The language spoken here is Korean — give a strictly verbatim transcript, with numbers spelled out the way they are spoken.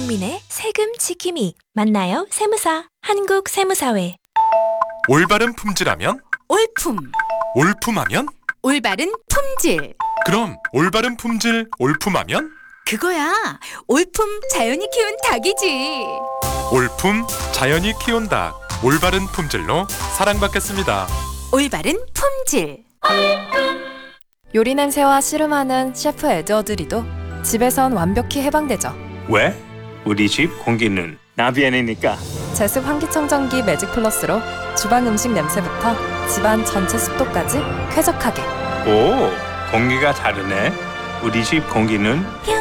국민의 세금 지킴이. 만나요 세무사. 한국세무사회. 올바른 품질하면? 올품, 올품하면? 올바른 품질. 그럼 올바른 품질 올품하면? 그거야. 올품 자연이 키운 닭이지. 올품 자연이 키운 닭. 올바른 품질로 사랑받겠습니다. 올바른 품질. 요리 냄새와 씨름하는 셰프 에드워드리도 집에선 완벽히 해방되죠. 왜? 우리 집 공기는 나비엔이니까. 제습 환기청정기 매직 플러스로 주방 음식 냄새부터 집안 전체 습도까지 쾌적하게. 오, 공기가 다르네. 우리 집 공기는 뿅.